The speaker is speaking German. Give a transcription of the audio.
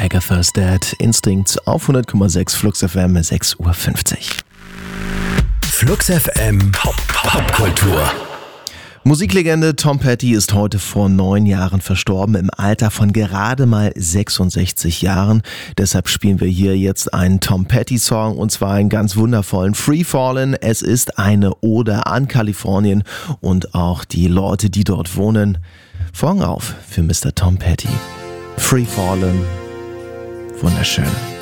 Agatha's Dead, Instinct auf 100,6 Flux FM, 6:50 Uhr. Flux FM Popkultur. Musiklegende Tom Petty ist heute vor 9 Jahren verstorben, im Alter von gerade mal 66 Jahren. Deshalb spielen wir hier jetzt einen Tom Petty-Song, und zwar einen ganz wundervollen Free Fallin'. Es ist eine Ode an Kalifornien und auch die Leute, die dort wohnen. Vorhang auf für Mr. Tom Petty. Free Fallin'. Wunderschön.